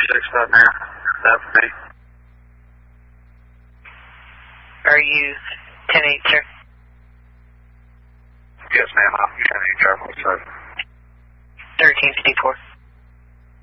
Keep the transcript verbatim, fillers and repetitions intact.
six out there. That for me. Are you ten eight, sir? Yes, ma'am. I'm ten eight, travel. thirteen thirteen fifty-four.